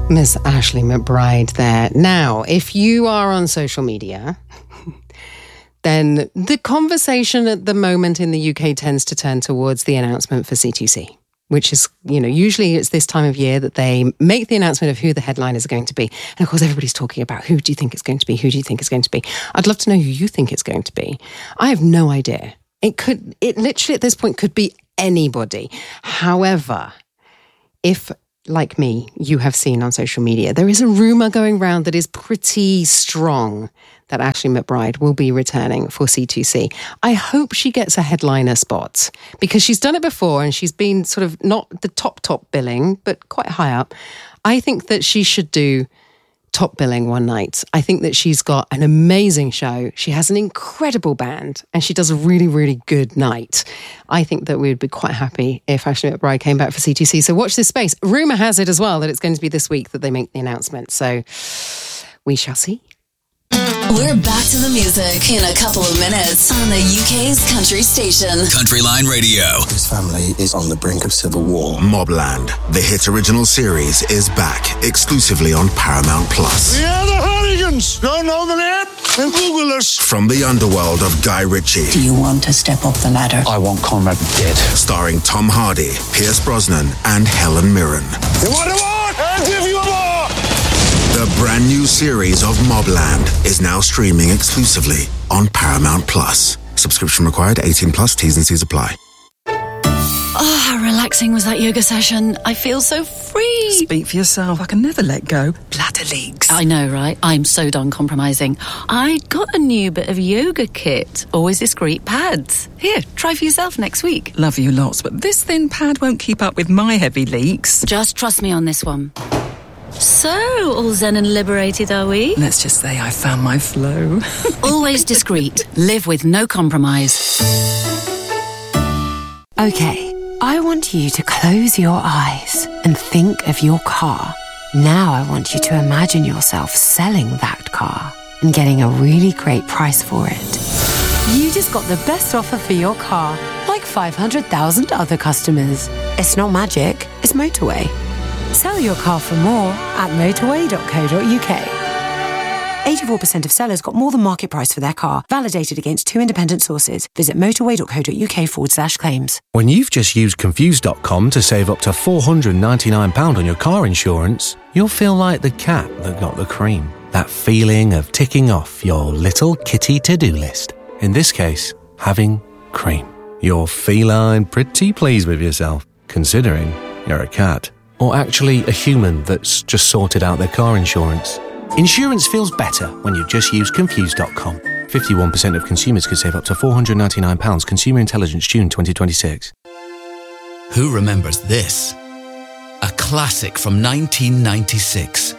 Miss Ashley McBryde there. Now, if you are on social media, then the conversation at the moment in the UK tends to turn towards the announcement for C2C, which is, usually it's this time of year that they make the announcement of who the headliners are going to be. And of course, everybody's talking about who do you think it's going to be? Who do you think it's going to be? I'd love to know who you think it's going to be. I have no idea. It literally at this point could be anybody. However, if, like me, you have seen on social media, there is a rumour going around that is pretty strong that Ashley McBryde will be returning for C2C. I hope she gets a headliner spot because she's done it before and she's been sort of not the top billing, but quite high up. I think that she should do top billing one night. I think that she's got an amazing show. She has an incredible band and she does a really, really good night. I think that we would be quite happy if Ashley McBryde came back for C2C. So watch this space. Rumour has it as well that it's going to be this week that they make the announcement. So we shall see. We're back to the music in a couple of minutes on the UK's country station. Country Line Radio. This family is on the brink of civil war. Mobland, the hit original series, is back exclusively on Paramount Plus. We are the Hooligans. Don't know the name? Then Google us. From the underworld of Guy Ritchie. Do you want to step up the ladder? I want Conrad dead. Starring Tom Hardy, Pierce Brosnan, and Helen Mirren. You want a war? I'll give you a war. The brand new series of Mobland is now streaming exclusively on Paramount Plus. Subscription required, 18 plus, T's and C's apply. Oh, how relaxing was that yoga session. I feel so free. Speak for yourself. I can never let go. Bladder leaks. I know, right? I'm so done compromising. I got a new bit of yoga kit. Always discreet pads. Here, try for yourself next week. Love you lots, but this thin pad won't keep up with my heavy leaks. Just trust me on this one. So, all zen and liberated, are we? Let's just say I found my flow. Always discreet. Live with no compromise. Okay, I want you to close your eyes and think of your car. Now I want you to imagine yourself selling that car and getting a really great price for it. You just got the best offer for your car, like 500,000 other customers. It's not magic, it's Motorway. Sell your car for more at motorway.co.uk. 84% of sellers got more than market price for their car, validated against 2 independent sources. Visit motorway.co.uk/claims. When you've just used Confused.com to save up to £499 on your car insurance, you'll feel like the cat that got the cream. That feeling of ticking off your little kitty to-do list. In this case, having cream. You're feline pretty pleased with yourself, considering you're a cat. Or actually a human that's just sorted out their car insurance. Insurance feels better when you just use Confused.com. 51% of consumers could save up to £499. Consumer Intelligence, June 2026. Who remembers this? A classic from 1996.